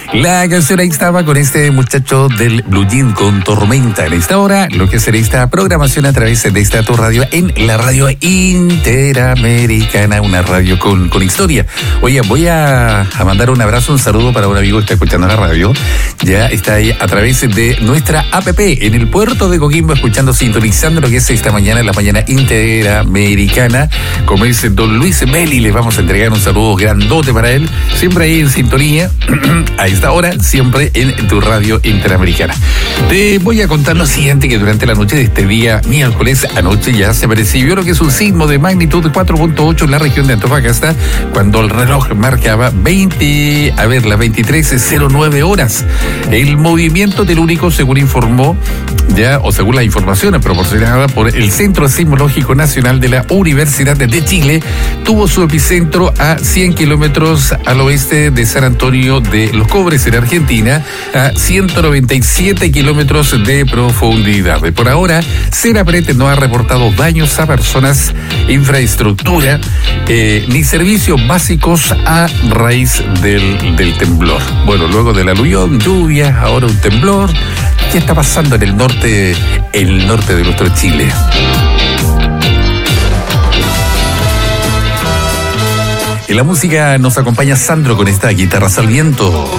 La canción ahí estaba con este muchacho del Blue Jean con Tormenta. En esta hora, lo que será esta programación a través de esta tu radio en la radio Interamericana, una radio con historia. Oye, voy a mandar un abrazo, un saludo para un amigo que está escuchando la radio. Ya está ahí a través de nuestra app en el puerto de Coquimbo, escuchando, sintonizando lo que es esta mañana, la mañana Interamericana. Como dice don Luis Meli, le vamos a entregar un saludo grandote para él. Siempre ahí en sintonía. A esta hora, siempre en tu radio Interamericana. Te voy a contar lo siguiente, que durante la noche de este día miércoles, anoche ya se percibió lo que es un sismo de magnitud 4.8 en la región de Antofagasta, cuando el reloj marcaba las 23:09 horas. El movimiento telúrico, según informó según las informaciones proporcionadas por el Centro Sismológico Nacional de la Universidad de Chile, tuvo su epicentro a 100 kilómetros al oeste de San Antonio de Los Cobres, en Argentina, a 197 kilómetros de profundidad. Por ahora, Senapred no ha reportado daños a personas, infraestructura, ni servicios básicos a raíz del temblor. Bueno, luego del aluvión, lluvias, ahora un temblor. ¿Qué está pasando en el norte de nuestro Chile? En la música nos acompaña Sandro con esta Guitarras al Viento.